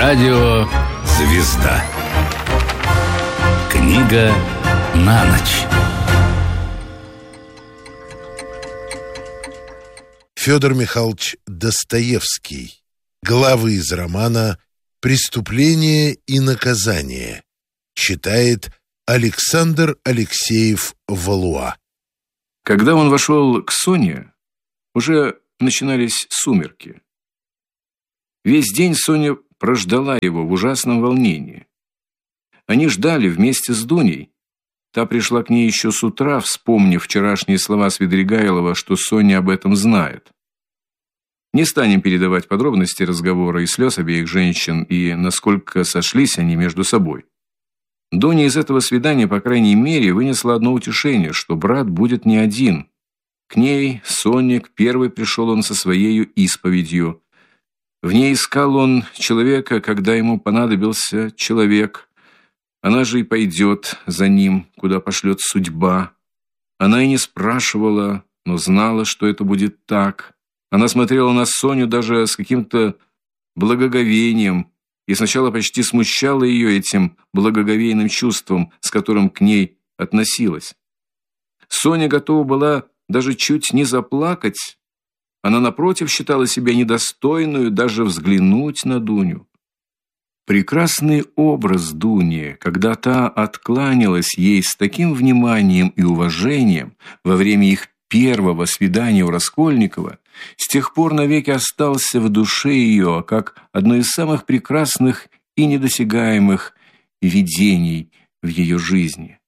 Радио «Звезда». Книга на ночь. Федор Михайлович Достоевский. Главы из романа «Преступление и наказание». Читает Александр Алексеев Валуа. Когда он вошел к Соне, уже начинались сумерки. Весь день Соня прождала его в ужасном волнении. Они ждали вместе с Дуней. Та пришла к ней еще с утра, вспомнив вчерашние слова Свидригайлова, что Соня об этом знает. Не станем передавать подробности разговора и слез обеих женщин, и насколько сошлись они между собой. Дуня из этого свидания, по крайней мере, вынесла одно утешение, что брат будет не один. К ней, Соне, к первой пришел он со своею исповедью. В ней искал он человека, когда ему понадобился человек. Она же и пойдет за ним, куда пошлет судьба. Она и не спрашивала, но знала, что это будет так. Она смотрела на Соню даже с каким-то благоговением, и сначала почти смущала ее этим благоговейным чувством, с которым к ней относилась. Соня готова была даже чуть не заплакать. Она, напротив, считала себя недостойную даже взглянуть на Дуню. Прекрасный образ Дуни, когда та откланялась ей с таким вниманием и уважением во время их первого свидания у Раскольникова, с тех пор навеки остался в душе ее как одно из самых прекрасных и недосягаемых видений в ее жизни.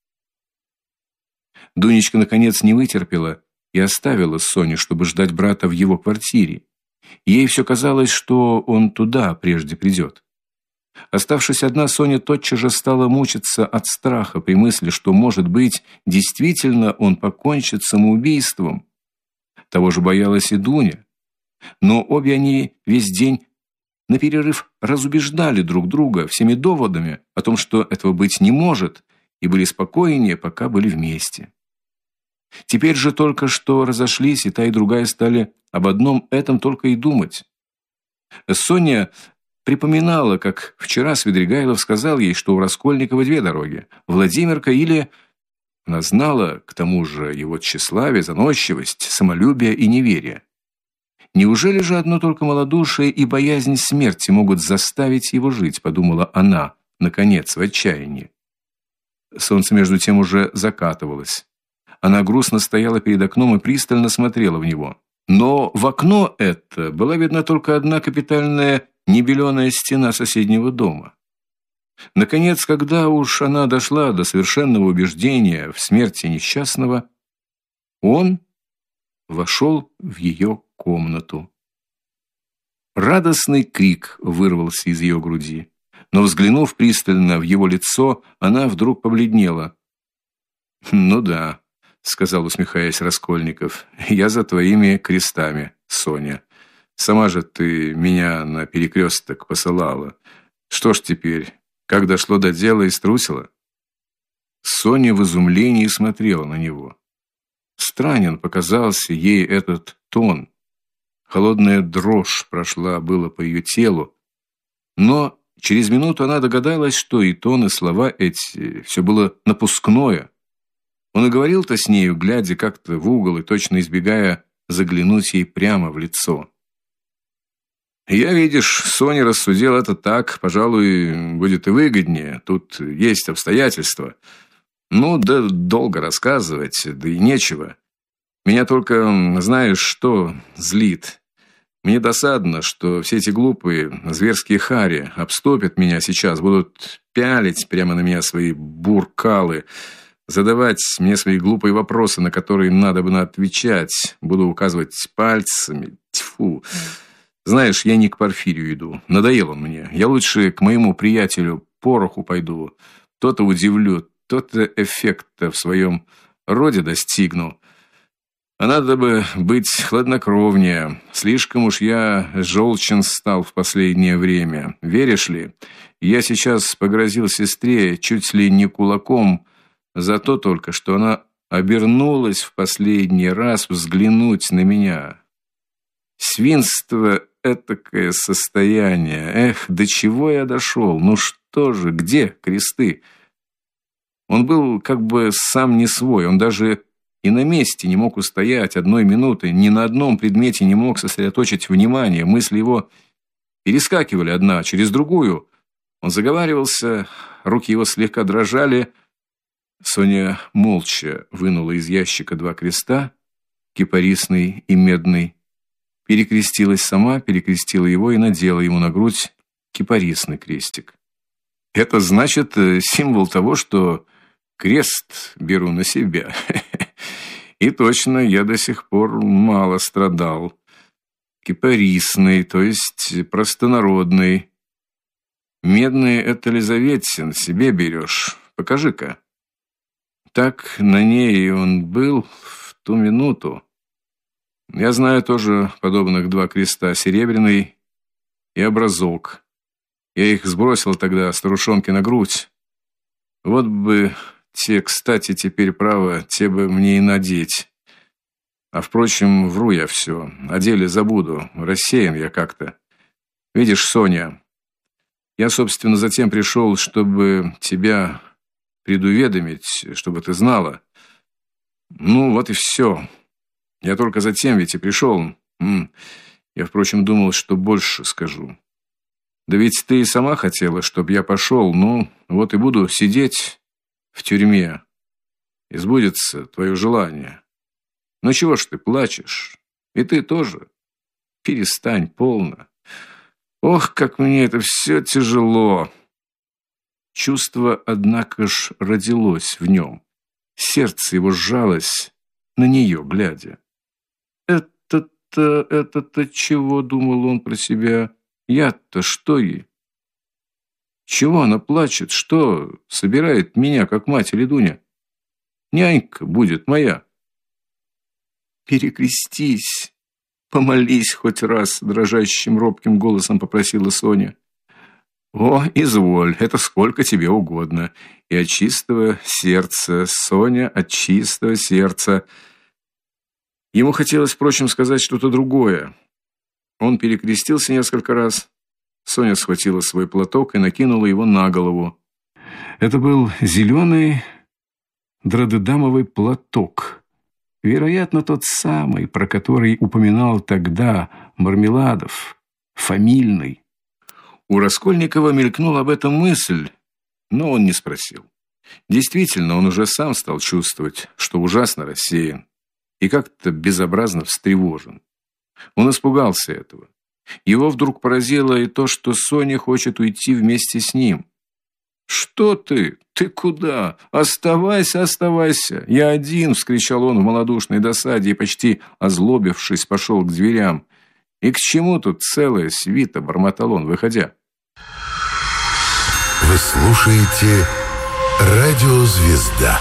Дунечка наконец не вытерпела и оставила Соню, чтобы ждать брата в его квартире. Ей все казалось, что он туда прежде придет. Оставшись одна, Соня тотчас же стала мучиться от страха при мысли, что, может быть, действительно он покончит самоубийством. Того же боялась и Дуня. Но обе они весь день наперерыв разубеждали друг друга всеми доводами о том, что этого быть не может, и были спокойнее, пока были вместе. Теперь же только что разошлись, и та и другая стали об одном этом только и думать. Соня припоминала, как вчера Свидригайлов сказал ей, что у Раскольникова две дороги: Владимирка или... Она знала, к тому же, его тщеславие, заносчивость, самолюбие и неверие. Неужели же одно только малодушие и боязнь смерти могут заставить его жить, подумала она, наконец, в отчаянии. Солнце между тем уже закатывалось. Она грустно стояла перед окном и пристально смотрела в него. Но в окно это была видна только одна капитальная небеленая стена соседнего дома. Наконец, когда уж она дошла до совершенного убеждения в смерти несчастного, он вошел в ее комнату. Радостный крик вырвался из ее груди, но, взглянув пристально в его лицо, она вдруг побледнела. «Ну да», — сказал, усмехаясь Раскольников, — «я за твоими крестами, Соня. Сама же ты меня на перекресток посылала. Что ж теперь, как дошло до дела и струсила?» Соня в изумлении смотрела на него. Странен показался ей этот тон. Холодная дрожь прошла было по ее телу, но через минуту она догадалась, что и тон, и слова эти все было напускное. Он и говорил-то с нею, глядя как-то в угол и точно избегая заглянуть ей прямо в лицо. «Я, видишь, Соня рассудил это так, пожалуй, будет и выгоднее. Тут есть обстоятельства. Ну, да долго рассказывать, да и нечего. Меня только, знаешь, что злит? Мне досадно, что все эти глупые, зверские хари обступят меня сейчас, будут пялить прямо на меня свои буркалы, задавать мне свои глупые вопросы, на которые надо бы отвечать, буду указывать пальцами. Тьфу! Знаешь, я не к Порфирию иду, надоел он мне. Я лучше к моему приятелю Пороху пойду. То-то удивлю, то-то эффекта в своем роде достигну. А надо бы быть хладнокровнее. Слишком уж я желчен стал в последнее время. Веришь ли, я сейчас погрозил сестре чуть ли не кулаком за то только, что она обернулась в последний раз взглянуть на меня. Свинство этакое состояние. Эх, до чего я дошел? Ну что же, где кресты? Он был как бы сам не свой, он даже и на месте не мог устоять одной минуты, ни на одном предмете не мог сосредоточить внимание, мысли его перескакивали одна через другую. Он заговаривался, руки его слегка дрожали. Соня молча вынула из ящика 2 креста, кипарисный и медный, перекрестилась сама, перекрестила его и надела ему на грудь кипарисный крестик. Это значит символ того, что крест беру на себя. И точно, я до сих пор мало страдал. Кипарисный, то есть простонародный. Медный — это Лизаветин, себе берешь. Покажи-ка. Так на ней он был в ту минуту. Я знаю тоже подобных 2 креста, серебряный и образок. Я их сбросил тогда старушонке на грудь. Вот бы те, кстати, теперь право, те бы мне и надеть. А впрочем, вру я все, о деле забуду, рассеян я как-то. Видишь, Соня, я, собственно, затем пришел, чтобы тебя предуведомить, чтобы ты знала. Ну, вот и все. Я только затем ведь и пришел. Я, впрочем, думал, что больше скажу. Да ведь ты и сама хотела, чтобы я пошел. Ну, вот и буду сидеть в тюрьме. И сбудется твое желание. Ну чего ж ты плачешь? И ты тоже. Перестань полно. Ох, как мне это все тяжело. Чувство, однако ж, родилось в нем. Сердце его сжалось на нее, глядя. Это-то чего, думал он про себя? Я-то что ей? Чего она плачет? Что собирает меня, как мать или Дуня? Нянька будет моя. Перекрестись, помолись хоть раз, дрожащим робким голосом попросила Соня. О, изволь, это сколько тебе угодно. И от чистого сердца, Соня, от чистого сердца. Ему хотелось, впрочем, сказать что-то другое. Он перекрестился несколько раз. Соня схватила свой платок и накинула его на голову. Это был зеленый дродедамовый платок. Вероятно, тот самый, про который упоминал тогда Мармеладов, фамильный. У Раскольникова мелькнула об этом мысль, но он не спросил. Действительно, он уже сам стал чувствовать, что ужасно рассеян и как-то безобразно встревожен. Он испугался этого. Его вдруг поразило и то, что Соня хочет уйти вместе с ним. «Что ты? Ты куда? Оставайся, оставайся! Я один!» — вскричал он в малодушной досаде и, почти озлобившись, пошел к дверям. «И к чему тут целая свита?» — бормотал он, выходя. Вы слушаете «Радио Звезда».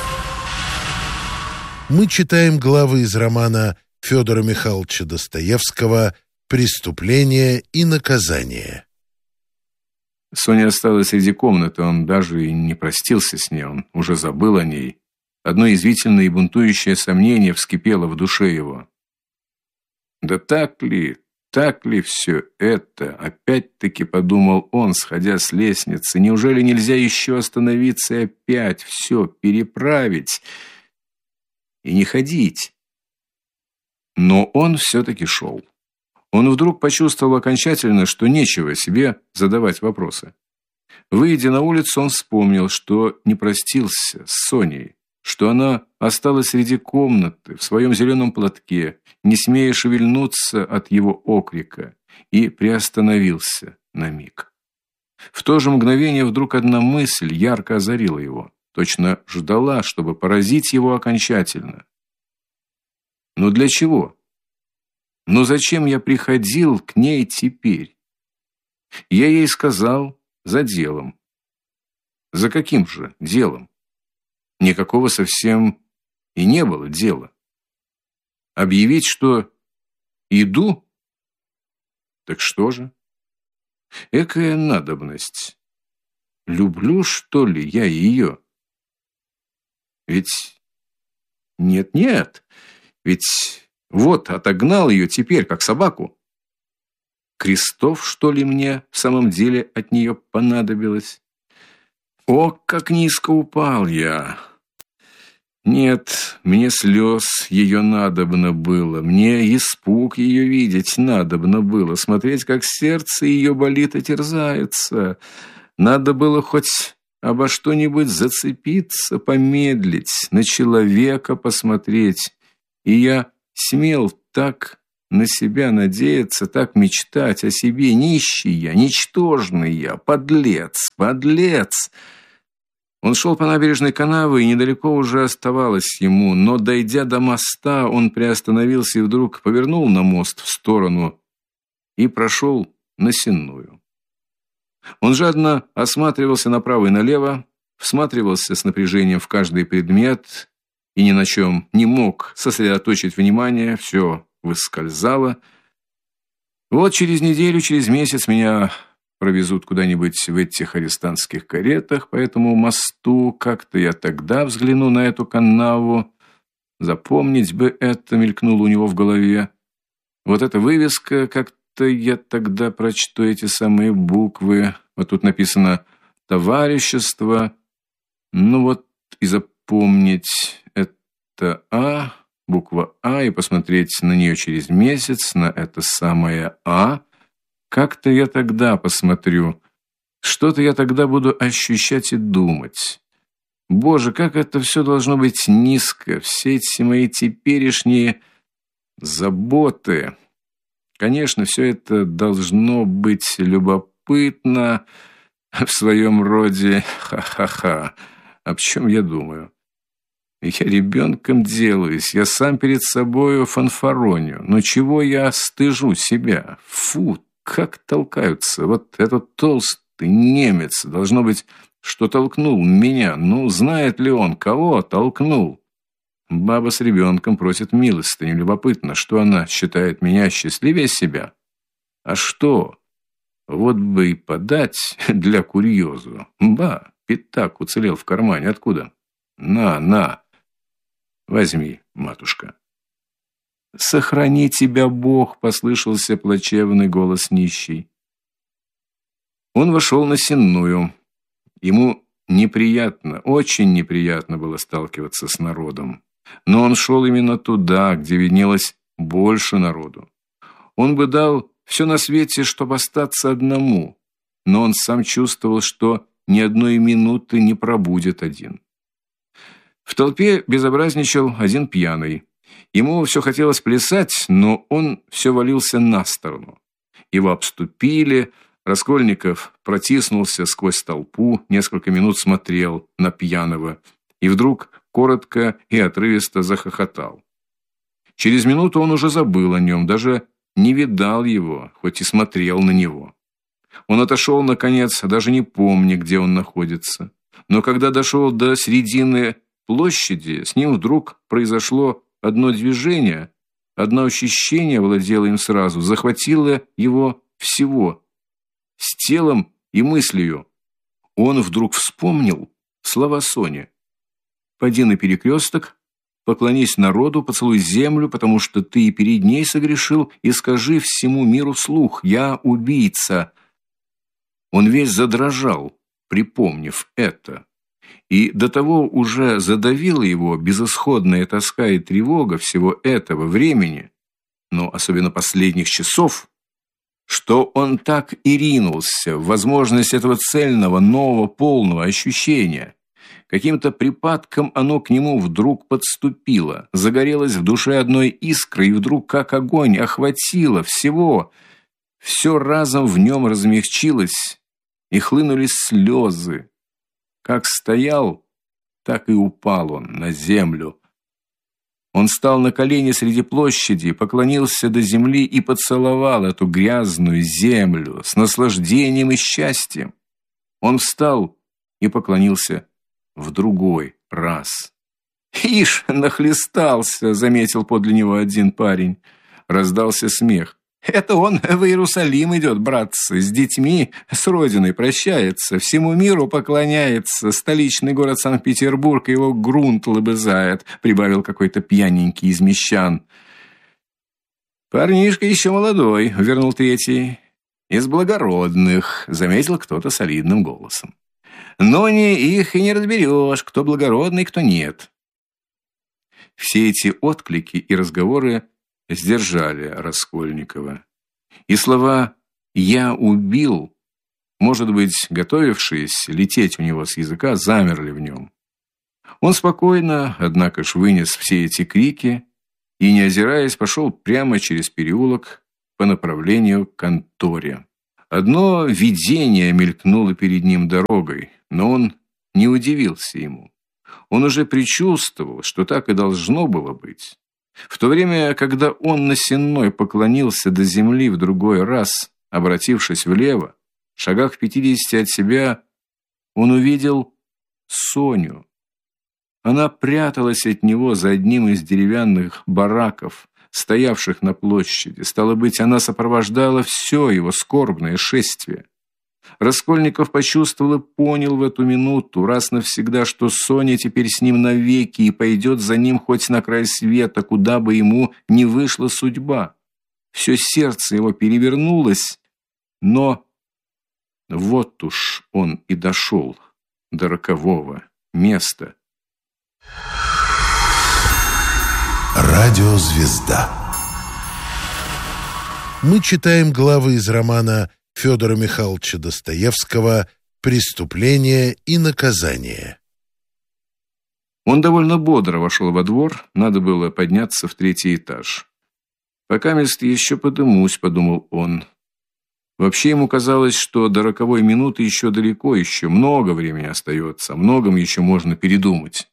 Мы читаем главы из романа Федора Михайловича Достоевского «Преступление и наказание». Соня осталась среди комнаты, он даже и не простился с ней, он уже забыл о ней. Одно язвительное и бунтующее сомнение вскипело в душе его. Да так ли все это? Опять-таки подумал он, сходя с лестницы. Неужели нельзя еще остановиться и опять все переправить и не ходить? Но он все-таки шел. Он вдруг почувствовал окончательно, что нечего себе задавать вопросы. Выйдя на улицу, он вспомнил, что не простился с Соней, что она осталась среди комнаты в своем зеленом платке, не смея шевельнуться от его окрика, и приостановился на миг. В то же мгновение вдруг одна мысль ярко озарила его, точно ждала, чтобы поразить его окончательно. Но для чего? Но зачем я приходил к ней теперь? Я ей сказал: за делом. За каким же делом? Никакого совсем и не было дела. Объявить, что иду? Так что же? Экая надобность. Люблю, что ли, я ее? Ведь нет, ведь вот отогнал ее теперь, как собаку. крестов, что ли, мне в самом деле от нее понадобилось? О, как низко упал я! Нет, мне слез ее надобно было, мне испуг ее видеть надобно было, смотреть, как сердце ее болит и терзается. Надо было хоть обо что-нибудь зацепиться, помедлить, на человека посмотреть. И я смел так на себя надеяться, так мечтать о себе, нищий я, ничтожный я, подлец, подлец. Он шел по набережной канавы, и недалеко уже оставалось ему, но, дойдя до моста, он приостановился и вдруг повернул на мост в сторону и прошел на Сенную. Он жадно осматривался направо и налево, всматривался с напряжением в каждый предмет и ни на чем не мог сосредоточить внимание, все выскользало. Вот через неделю, через месяц меня провезут куда-нибудь в этих арестантских каретах по этому мосту. Как-то я тогда взгляну на эту канаву. Запомнить бы это, мелькнуло у него в голове. Вот эта вывеска, как-то я тогда прочту эти самые буквы. Вот тут написано «Товарищество». Ну вот и запомнить это «А», буква «А», и посмотреть на нее через месяц, на это самое «А». Как-то я тогда посмотрю, что-то я тогда буду ощущать и думать. Боже, как это все должно быть низко, все эти мои теперешние заботы. Конечно, все это должно быть любопытно в своем роде. Ха-ха-ха. Об чем я думаю? Я ребенком делаюсь, я сам перед собою фанфароню. Но чего я стыжу себя? Фу! Как толкаются. Вот этот толстый немец, должно быть, что толкнул меня. Ну, знает ли он, кого толкнул? Баба с ребенком просит милостыню. Любопытно, что она считает меня счастливее себя? А что? Вот бы и подать для курьезу. Ба, пятак уцелел в кармане. Откуда? На. Возьми, матушка. «Сохрани тебя, Бог!» — послышался плачевный голос нищей. Он вошел на Сенную. Ему неприятно, очень неприятно было сталкиваться с народом. Но он шел именно туда, где виднелось больше народу. Он бы дал все на свете, чтобы остаться одному, но он сам чувствовал, что ни одной минуты не пробудет один. В толпе безобразничал один пьяный. Ему все хотелось плясать, но он все валился на сторону. Его обступили, Раскольников протиснулся сквозь толпу, несколько минут смотрел на пьяного и вдруг коротко и отрывисто захохотал. Через минуту он уже забыл о нем, даже не видал его, хоть и смотрел на него. Он отошел, наконец, даже не помня, где он находится. Но когда дошел до середины площади, с ним вдруг произошло одно движение, одно ощущение владело им сразу, захватило его всего, с телом и мыслью. Он вдруг вспомнил слова Сони: «Пойди на перекресток, поклонись народу, поцелуй землю, потому что ты и перед ней согрешил, и скажи всему миру вслух: я убийца». Он весь задрожал, припомнив это. И до того уже задавила его безысходная тоска и тревога всего этого времени, но особенно последних часов, что он так и ринулся в возможность этого цельного, нового, полного ощущения. Каким-то припадком оно к нему вдруг подступило, загорелось в душе одной искрой, и вдруг, как огонь, охватило всего. Все разом в нем размягчилось, и хлынули слезы. Как стоял, так и упал он на землю. Он встал на колени среди площади, поклонился до земли и поцеловал эту грязную землю с наслаждением и счастьем. Он встал и поклонился в другой раз. «Ишь, нахлестался!» — заметил подле него один парень. Раздался смех. «Это он в Иерусалим идет, братцы, с детьми, с родиной прощается, всему миру поклоняется, столичный город Санкт-Петербург его грунт лобызает», — прибавил какой-то пьяненький из мещан. «Парнишка еще молодой», — вернул третий. из благородных, заметил кто-то солидным голосом. Но их и не разберешь, кто благородный, кто нет. Все эти отклики и разговоры сдержали Раскольникова. И слова «я убил», может быть, готовившиеся лететь у него с языка, замерли в нем. Он спокойно, однако ж, вынес все эти крики и, не озираясь, пошел прямо через переулок по направлению к конторе. Одно видение мелькнуло перед ним дорогой, но он не удивился ему. Он уже предчувствовал, что так и должно было быть. В то время, когда он на сенной поклонился до земли в другой раз, обратившись влево, в шагах в 50 от себя, он увидел Соню. Она пряталась от него за одним из деревянных бараков, стоявших на площади. Стало быть, она сопровождала все его скорбное шествие. Раскольников почувствовал и понял в эту минуту раз навсегда, что Соня теперь с ним навеки и пойдет за ним хоть на край света, куда бы ему ни вышла судьба. Все сердце его перевернулось, но вот уж он и дошел до рокового места. Радиозвезда. Мы читаем главы из романа Федора Михайловича Достоевского «Преступление и наказание». Он довольно бодро вошел во двор, надо было подняться в 3-й этаж. «Покамест еще подымусь», — подумал он. Вообще ему казалось, что до роковой минуты еще далеко, еще много времени остается, о многом еще можно передумать.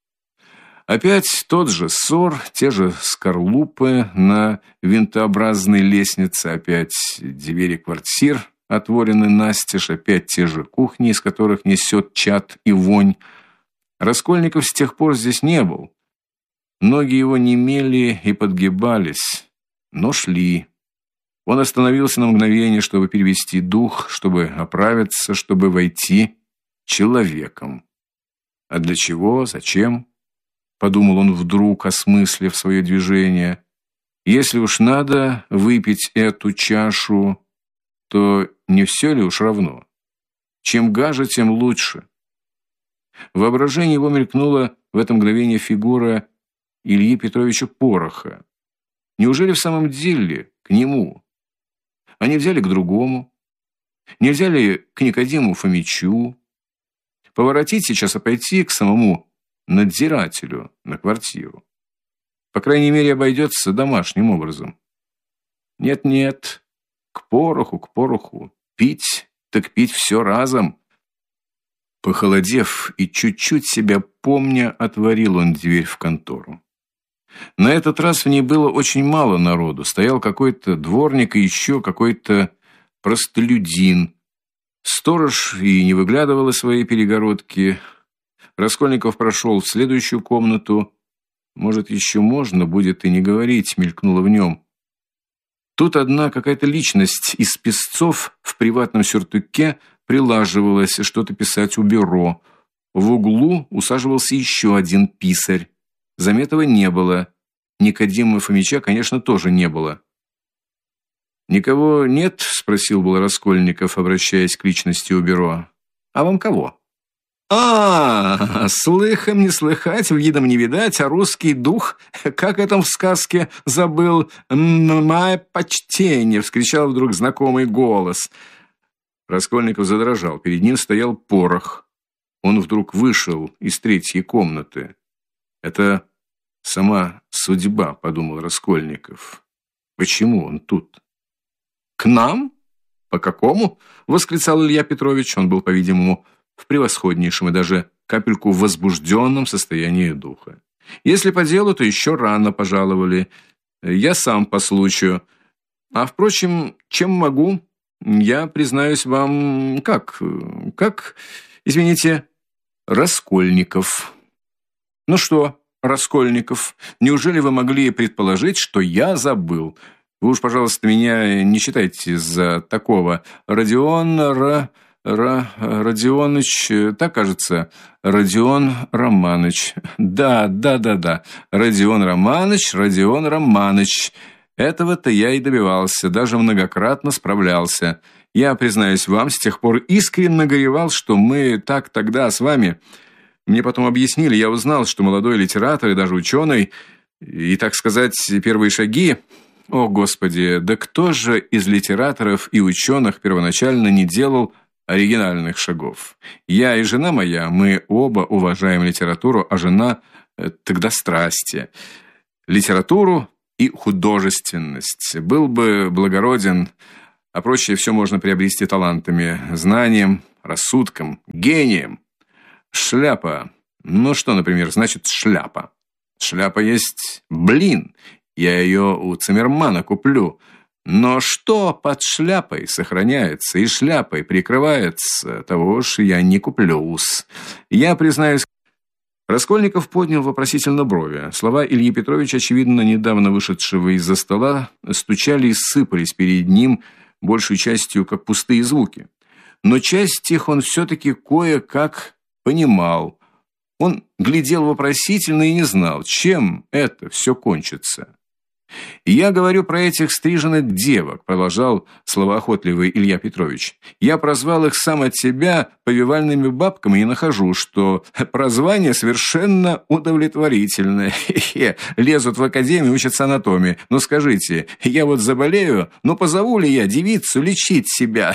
Опять тот же ссор, те же скорлупы на винтообразной лестнице, опять двери квартир отворены настежь, опять те же кухни, из которых несет чад и вонь. Раскольников с тех пор здесь не был. Ноги его немели и подгибались, но шли. Он остановился на мгновение, чтобы перевести дух, чтобы оправиться, чтобы войти человеком. А для чего? Зачем? Подумал он вдруг, осмыслив свое движение. Если уж надо выпить эту чашу, то не все ли уж равно? Чем гаже, тем лучше. В воображении его мелькнула в это мгновение фигура Ильи Петровича Пороха. Неужели в самом деле к нему? А нельзя ли к другому? Нельзя ли к Никодиму Фомичу? Поворотить сейчас и пойти к самому надзирателю на квартиру. По крайней мере, обойдется домашним образом. Нет, к пороху. Пить, так пить все разом. Похолодев и чуть-чуть себя помня, отворил он дверь в контору. На этот раз в ней было очень мало народу. Стоял какой-то дворник и еще какой-то простолюдин. Сторож и не выглядывал из своей перегородки. Раскольников прошел в следующую комнату. Может, еще можно будет и не говорить, мелькнуло в нем. Тут одна какая-то личность из писцов в приватном сюртуке прилаживалась что-то писать у бюро. В углу усаживался еще один писарь. Заметного не было. Никодима Фомича, конечно, тоже не было. «Никого нет?» – спросил был Раскольников, обращаясь к личности у бюро. «А вам кого?» Слыхом не слыхать, видом не видать, а русский дух, как это в сказке, забыл. Мое почтение!» – вскричал вдруг знакомый голос. Раскольников задрожал. Перед ним стоял Порох. Он вдруг вышел из 3-й комнаты. «Это сама судьба», – подумал Раскольников. «Почему он тут?» «К нам? По какому?» – восклицал Илья Петрович. Он был, по-видимому, в превосходнейшем и даже капельку возбужденном состоянии духа. «Если по делу, то еще рано пожаловали. Я сам по случаю. А, впрочем, чем могу? Я, признаюсь вам, извините, Раскольников». «Ну что, Раскольников, неужели вы могли предположить, что я забыл? Вы уж, пожалуйста, меня не считайте за такого. Родионыч, так кажется, Родион Романыч. Да. Родион Романыч. Этого-то я и добивался, даже многократно справлялся. Я, признаюсь вам, с тех пор искренне горевал, что мы так тогда с вами... Мне потом объяснили, я узнал, что молодой литератор и даже ученый, и, так сказать, первые шаги... О, Господи, да кто же из литераторов и ученых первоначально не делал оригинальных шагов? Я и жена моя, мы оба уважаем литературу, а жена тогда страсти. Литературу и художественность. Был бы благороден, а прочее все можно приобрести талантами, знанием, рассудком, гением. Шляпа. Ну что, например, значит шляпа? Шляпа есть блин. Я ее у Циммермана куплю. Но что под шляпой сохраняется и шляпой прикрывается, того уж я не куплю-с. Я, признаюсь... Раскольников поднял вопросительно брови. Слова Ильи Петровича, очевидно, недавно вышедшего из-за стола, стучали и сыпались перед ним, большей частью как пустые звуки. Но часть их он все-таки кое-как понимал. Он глядел вопросительно и не знал, чем это все кончится. «Я говорю про этих стриженных девок», — продолжал словоохотливый Илья Петрович. «Я прозвал их сам от себя повивальными бабками и нахожу, что прозвание совершенно удовлетворительное. Лезут в академию, учатся анатомии. Но скажите, я вот заболею, но позову ли я девицу лечить себя?»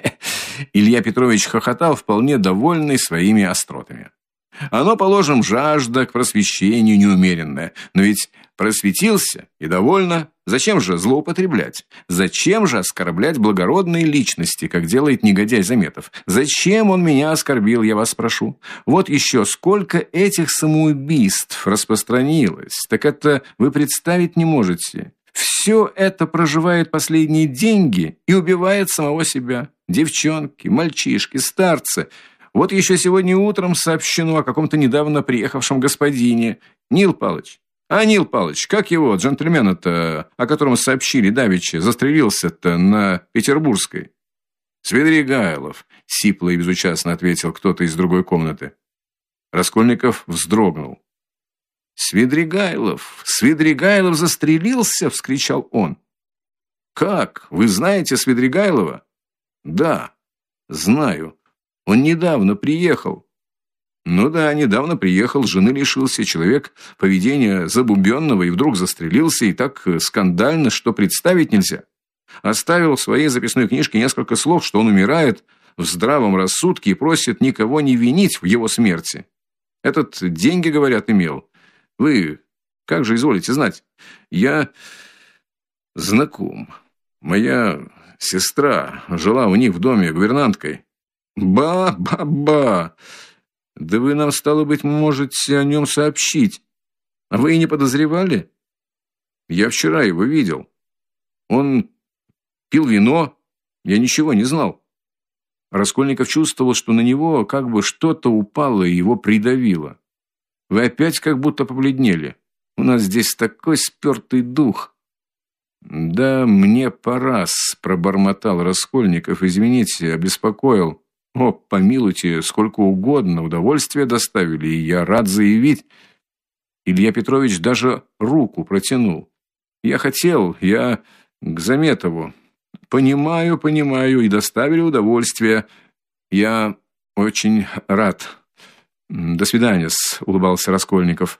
Илья Петрович хохотал, вполне довольный своими остротами. «Оно, положим, жажда к просвещению неумеренная, но ведь просветился и довольно. Зачем же злоупотреблять? Зачем же оскорблять благородные личности, как делает негодяй Заметов? Зачем он меня оскорбил, я вас спрошу? Вот еще сколько этих самоубийств распространилось, так это вы представить не можете. Все это проживает последние деньги и убивает самого себя. Девчонки, мальчишки, старцы. Вот еще сегодня утром сообщено о каком-то недавно приехавшем господине. Нил Палыч. А Нил Палыч, как его, джентльмена-то, о котором сообщили давеча, застрелился-то на Петербургской? Свидригайлов, сипло и безучастно ответил кто-то из другой комнаты. Раскольников вздрогнул. Свидригайлов застрелился, вскричал он. Как? Вы знаете Свидригайлова? Да, знаю. Он недавно приехал. Ну да, недавно приехал, жены лишился, человек поведения забубенного и вдруг застрелился, и так скандально, что представить нельзя. Оставил в своей записной книжке несколько слов, что он умирает в здравом рассудке и просит никого не винить в его смерти. Этот деньги, говорят, имел. Вы как же изволите знать? Я знаком. Моя сестра жила у них в доме гувернанткой. Ба-ба-ба! Да вы нам, стало быть, можете о нем сообщить. А вы и не подозревали? Я вчера его видел. Он пил вино, я ничего не знал. Раскольников чувствовал, что на него как бы что-то упало и его придавило. Вы опять как будто побледнели. У нас здесь такой спертый дух. Да мне пора-с, пробормотал Раскольников. Извините, обеспокоил. О, помилуйте, сколько угодно, удовольствия доставили, и я рад заявить. Илья Петрович даже руку протянул. Я к Заметову. Понимаю, и доставили удовольствие. Я очень рад. До свидания, улыбался Раскольников.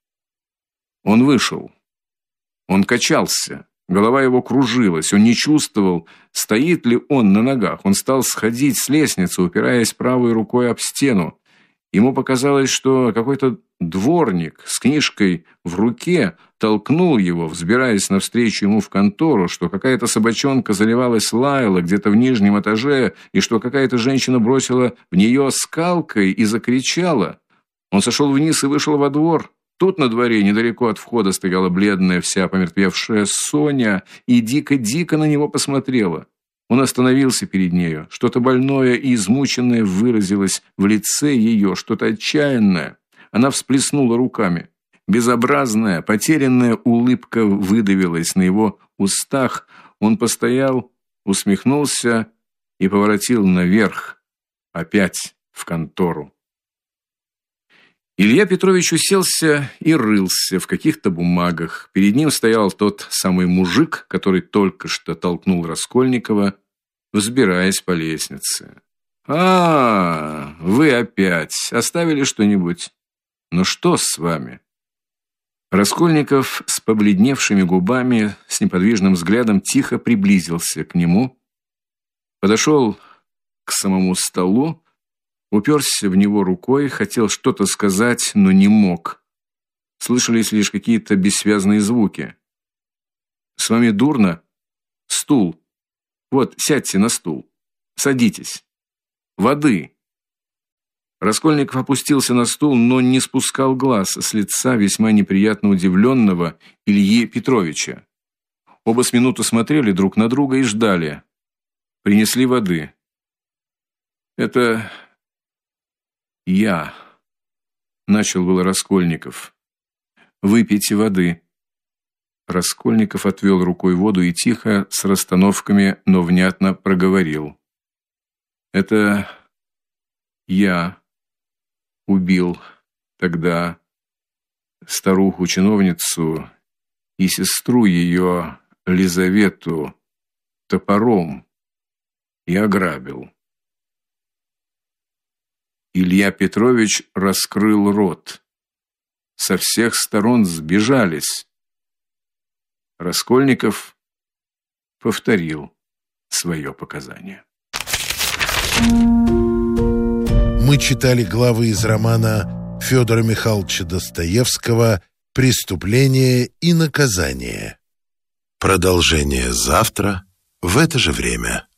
Он вышел. Он качался. Голова его кружилась, он не чувствовал, стоит ли он на ногах. Он стал сходить с лестницы, упираясь правой рукой об стену. Ему показалось, что какой-то дворник с книжкой в руке толкнул его, взбираясь навстречу ему в контору, что какая-то собачонка заливалась лаяла где-то в нижнем этаже, и что какая-то женщина бросила в нее скалкой и закричала. Он сошел вниз и вышел во двор. Тут на дворе, недалеко от входа, стояла бледная, вся помертвевшая Соня и дико-дико на него посмотрела. Он остановился перед нею. Что-то больное и измученное выразилось в лице ее, что-то отчаянное. Она всплеснула руками. Безобразная, потерянная улыбка выдавилась на его устах. Он постоял, усмехнулся и поворотил наверх, опять в контору. Илья Петрович уселся и рылся в каких-то бумагах. Перед ним стоял тот самый мужик, который только что толкнул Раскольникова, взбираясь по лестнице. Вы опять оставили что-нибудь? Ну что с вами? Раскольников с побледневшими губами, с неподвижным взглядом тихо приблизился к нему, подошел к самому столу, уперся в него рукой, хотел что-то сказать, но не мог. Слышались лишь какие-то бессвязные звуки. С вами дурно? Стул. Вот, сядьте на стул. Садитесь. Воды. Раскольников опустился на стул, но не спускал глаз с лица весьма неприятно удивленного Ильи Петровича. Оба с минуту смотрели друг на друга и ждали. Принесли воды. Это я, начал было Раскольников. Выпейте воды. Раскольников отвел рукой воду и тихо, с расстановками, но внятно проговорил. Это я убил тогда старуху-чиновницу и сестру ее Лизавету топором и ограбил. Илья Петрович раскрыл рот. Со всех сторон сбежались. Раскольников повторил свое показание. Мы читали главы из романа Федора Михайловича Достоевского «Преступление и наказание». Продолжение завтра в это же время.